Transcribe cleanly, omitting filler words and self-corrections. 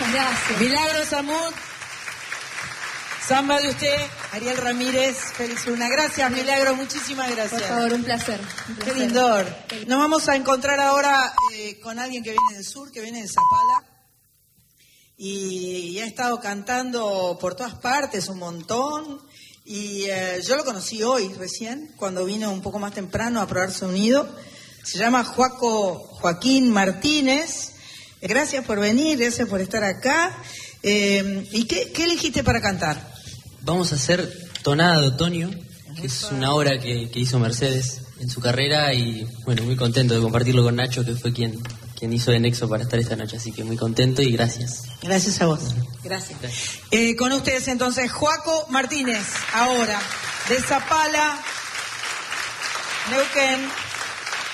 Muchas gracias. Milagros Amud. Samba de usted, Ariel Ramírez, Félix Luna. Gracias, Milagro, muchísimas gracias. Por favor, un placer. Qué lindor. Nos vamos a encontrar ahora con alguien que viene del sur, que viene de Zapala. Y ha estado cantando por todas partes un montón. Y yo lo conocí hoy, recién, cuando vino un poco más temprano a probar sonido. Se llama Joaquín Martínez. Gracias por venir, gracias por estar acá. ¿Y qué elegiste para cantar? Vamos a hacer Tonada de Otoño, que es una obra que hizo Mercedes en su carrera y bueno, muy contento de compartirlo con Nacho, que fue quien hizo de nexo para estar esta noche, así que muy contento y gracias. Gracias a vos. Gracias. Con ustedes entonces, Joaco Martínez, ahora, de Zapala, Neuquén.